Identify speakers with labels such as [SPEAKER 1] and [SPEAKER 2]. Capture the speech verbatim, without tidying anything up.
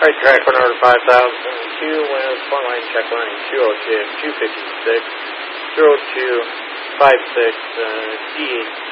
[SPEAKER 1] Right track one over five thousand two, winds, point line check line two oh six, two fifty-six, zero two five six, uh, D